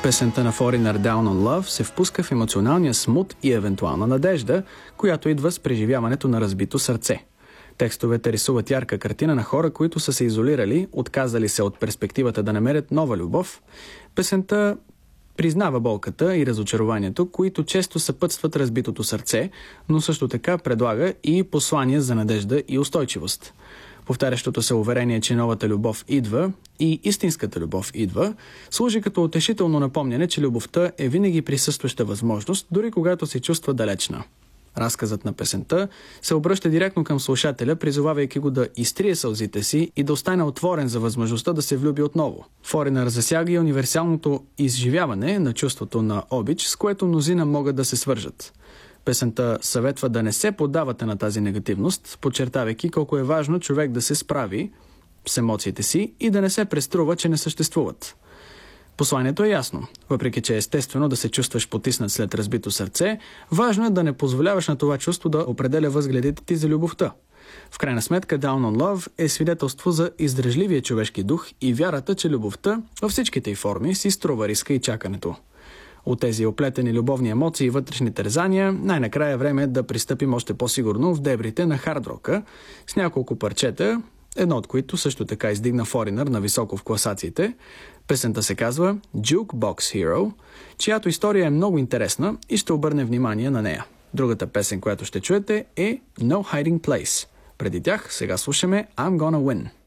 Песента на Foreigner Down on Love се впуска в емоционалния смут и евентуална надежда, която идва с преживяването на разбито сърце. Текстовете рисуват ярка картина на хора, които са се изолирали, отказали се от перспективата да намерят нова любов. Песента признава болката и разочарованието, които често съпътстват разбитото сърце, но също така предлага и послания за надежда и устойчивост. Повтарящото се уверение, че новата любов идва и истинската любов идва, служи като утешително напомняне, че любовта е винаги присъстваща възможност, дори когато се чувства далечна. Разказът на песента се обръща директно към слушателя, призовавайки го да изтрие сълзите си и да остане отворен за възможността да се влюби отново. Foreigner засяга и универсалното изживяване на чувството на обич, с което мнозина могат да се свържат. Песента съветва да не се поддавате на тази негативност, подчертавайки колко е важно човек да се справи с емоциите си и да не се преструва, че не съществуват. Посланието е ясно. Въпреки че е естествено да се чувстваш потиснат след разбито сърце, важно е да не позволяваш на това чувство да определя възгледите ти за любовта. В крайна сметка Down on Love е свидетелство за издръжливия човешки дух и вярата, че любовта във всичките й форми си струва риска и чакането. От тези оплетени любовни емоции и вътрешни тързания, най-накрая е време да пристъпим още по-сигурно в дебрите на хард-рока с няколко парчета, едно от които също така издигна Foreigner на високо в класациите. Песента се казва Jukebox Hero, чиято история е много интересна и ще обърне внимание на нея. Другата песен, която ще чуете, е No Hiding Place. Преди тях сега слушаме I'm Gonna Win.